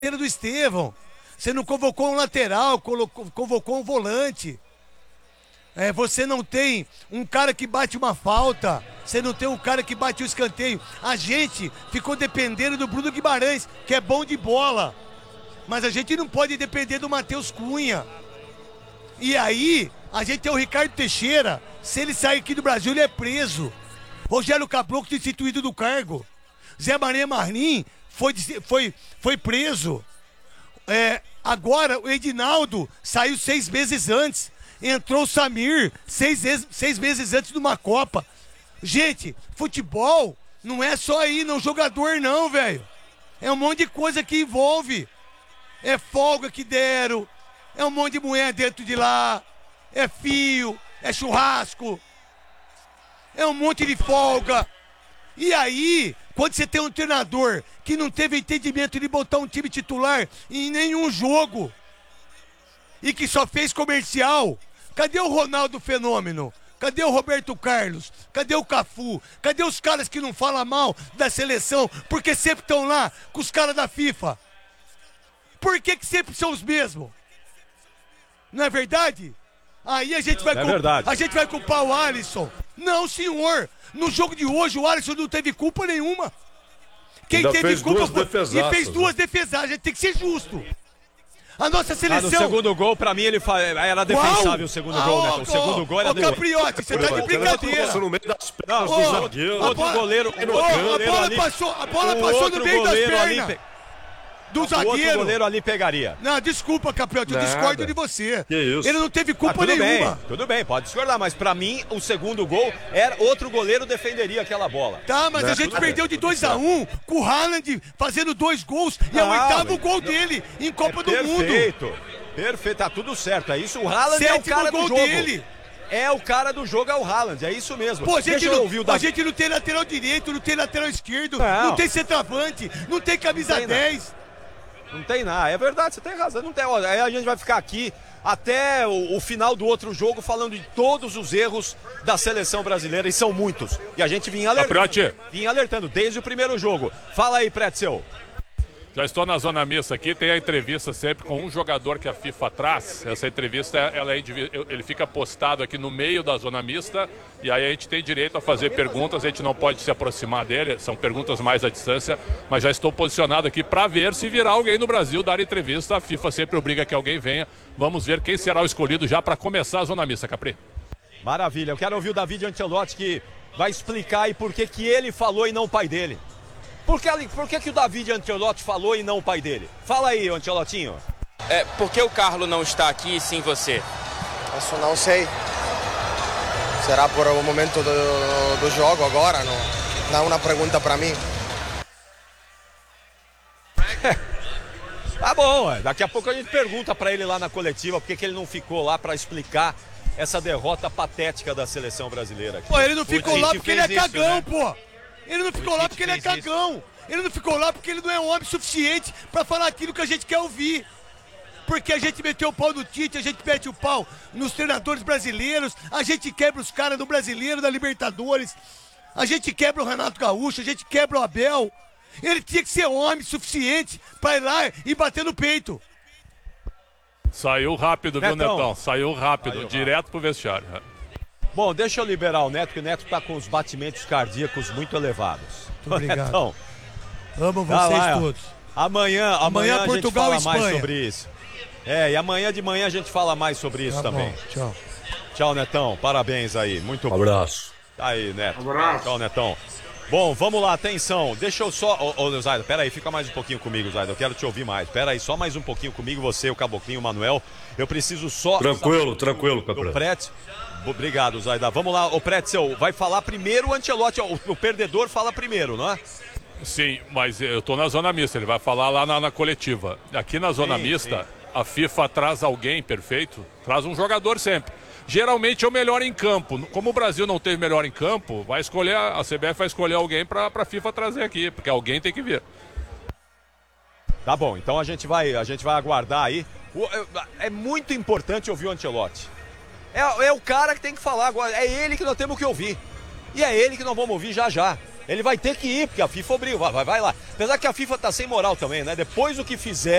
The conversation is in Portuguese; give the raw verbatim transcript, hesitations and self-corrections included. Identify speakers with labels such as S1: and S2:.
S1: do Estevão. Você não convocou um lateral, colocou, convocou um volante. É, você não tem um cara que bate uma falta. Você não tem um cara que bate o escanteio. A gente ficou dependendo do Bruno Guimarães, que é bom de bola. Mas a gente não pode depender do Matheus Cunha. E aí, a gente tem o Ricardo Teixeira. Se ele sair aqui do Brasil, ele é preso. Rogério Caboclo destituído do cargo. Zé Maria Marim foi, foi, foi preso. É, agora, o Edinaldo saiu seis meses antes. Entrou o Samir seis, seis meses antes de uma Copa. Gente, futebol não é só ir no jogador não, velho. É um monte de coisa que envolve. É folga que deram. É um monte de mulher dentro de lá. É fio. É churrasco. É um monte de folga. E aí, quando você tem um treinador que não teve entendimento de botar um time titular em nenhum jogo e que só fez comercial, cadê o Ronaldo Fenômeno? Cadê o Roberto Carlos? Cadê o Cafu? Cadê os caras que não falam mal da seleção porque sempre estão lá com os caras da FIFA? Por que que sempre são os mesmos? Não é verdade? Aí a gente vai,
S2: é
S1: culpar, a gente vai culpar o Alisson. Não, senhor. No jogo de hoje o Alisson não teve culpa nenhuma. Quem
S3: Ainda
S1: teve
S3: fez
S1: culpa
S3: duas
S1: foi... E fez duas defesagens. A gente tem que ser justo. A nossa seleção...
S2: Ah, no segundo gol, pra mim, ele fa... era defensável o segundo
S1: ah,
S2: gol, né?
S1: Oh,
S2: o segundo
S1: oh,
S2: gol era...
S1: Ô, Capriotti, você tá de brincadeira.
S3: No meio das pernas
S2: Não,
S3: do
S2: oh,
S3: zagueiro.
S2: Outro
S1: bola,
S2: goleiro...
S1: oh, a bola
S2: ali,
S1: passou, a bola passou no meio das pernas. Ali, do zagueiro.
S2: O outro goleiro ali pegaria.
S1: Não, desculpa, Capriotti, eu
S3: Nada.
S1: discordo de você.
S3: Que isso?
S1: Ele não teve culpa
S2: ah, tudo
S1: nenhuma.
S2: Bem, tudo bem, pode discordar, mas pra mim, o segundo gol, era outro goleiro defenderia aquela bola.
S1: Tá, mas
S3: Não,
S1: a gente
S3: tudo
S1: perdeu
S3: bem.
S1: de dois a um, com o Haaland fazendo dois gols, e é o
S2: Ah,
S1: oitavo
S2: mas-
S1: gol dele em Copa
S2: é
S1: do Mundo.
S2: Perfeito, perfeito, tá tudo certo, é isso, o Haaland é o
S1: Sétimo
S2: cara
S1: gol
S2: do jogo.
S1: dele.
S2: É o cara do jogo, é o Haaland, é isso mesmo.
S1: Pô, a gente,
S2: Deixa eu
S1: não,
S2: ouvir o
S1: a
S2: Davi.
S1: gente não tem lateral direito, não tem lateral esquerdo,
S2: Não.
S1: não tem centroavante, não tem camisa
S2: Não tem
S1: dez.
S2: Não tem nada, é verdade, você tem razão, não tem. Olha, aí a gente vai ficar aqui até o, o final do outro jogo falando de todos os erros da seleção brasileira, e são muitos. E a gente vinha alertando, vinha alertando desde o primeiro jogo. Fala aí, Pretzel.
S4: Já estou na zona mista aqui, tem a entrevista sempre com um jogador que a FIFA traz. Essa entrevista, ela é, ele fica postado aqui no meio da zona mista, e aí a gente tem direito a fazer perguntas, a gente não pode se aproximar dele, são perguntas mais à distância, mas já estou posicionado aqui para ver se virá alguém no Brasil dar entrevista. A FIFA sempre obriga que alguém venha. Vamos ver quem será o escolhido já para começar a zona mista, Capri.
S2: Maravilha, eu quero ouvir o David Ancelotti, que vai explicar aí por que que ele falou e não o pai dele. Por que, por que que o David Ancelotti falou e não o pai dele? Fala aí, Ancelotinho.
S5: É, por que o Carlos não está aqui e sim você?
S6: Isso não sei. Será por o momento do, do jogo agora? Não, não é uma pergunta para mim.
S2: Tá bom, ué. Daqui a pouco a gente pergunta pra ele lá na coletiva por que que ele não ficou lá pra explicar essa derrota patética da seleção brasileira aqui.
S1: Pô, ele não ficou lá porque ele é cagão,
S2: né?
S1: pô. Ele não ficou lá porque ele é cagão. Ele não ficou lá porque ele não é um homem suficiente pra falar aquilo que a gente quer ouvir. Porque a gente meteu o pau no Tite, a gente mete o pau nos treinadores brasileiros, a gente quebra os caras do Brasileiro, da Libertadores, a gente quebra o Renato Gaúcho, a gente quebra o Abel. Ele tinha que ser homem suficiente pra ir lá e bater no peito.
S4: Saiu rápido, viu,
S2: Netão?
S4: Netão? Saiu rápido,
S2: Saiu
S4: direto
S2: rápido.
S4: pro vestiário.
S2: Bom, deixa eu liberar o Neto, que o Neto tá com os batimentos cardíacos muito elevados.
S1: Muito obrigado.
S2: Netão,
S1: Amo
S2: tá
S1: vocês
S2: lá,
S1: todos.
S2: Amanhã, amanhã,
S1: Amanhã,
S2: a
S1: Portugal
S2: gente fala
S1: e
S2: mais
S1: Espanha.
S2: sobre isso. É, e amanhã de manhã a gente fala mais sobre isso
S1: Tá
S2: também.
S1: bom, tchau.
S2: Tchau, Netão. Parabéns aí. Muito bom.
S3: Abraço.
S2: Tá aí, Neto.
S3: Abraço.
S2: Tchau, Netão. Bom, vamos lá, atenção. Deixa eu só... Ô, ô Zaido, pera aí, fica mais um pouquinho comigo, Zaido. Eu quero te ouvir mais. Pera aí, só mais um pouquinho comigo, você, o Caboclinho, o Manuel. Eu preciso só...
S3: Tranquilo, tranquilo,
S2: O
S3: Capri.
S2: Pretzel. Obrigado, Zaida. Vamos lá, o Pretzel vai falar primeiro o Ancelotti. O, o perdedor fala primeiro, não é?
S4: Sim, mas eu tô na zona mista, ele vai falar lá na, na coletiva. Aqui na zona
S2: Sim,
S4: mista,
S2: sim.
S4: a FIFA traz alguém perfeito, traz um jogador sempre. Geralmente é o melhor em campo. Como o Brasil não teve melhor em campo, vai escolher, a C B F vai escolher alguém para a FIFA trazer aqui, porque alguém tem que vir.
S2: Tá bom, então a gente vai, a gente vai aguardar aí. O, é, é muito importante ouvir o Ancelotti. É, é o cara que tem que falar agora, é ele que nós temos que ouvir. E é ele que nós vamos ouvir já já. Ele vai ter que ir, porque a FIFA obriga. Vai, vai, vai lá. Apesar que a FIFA tá sem moral também, né? Depois do que fizer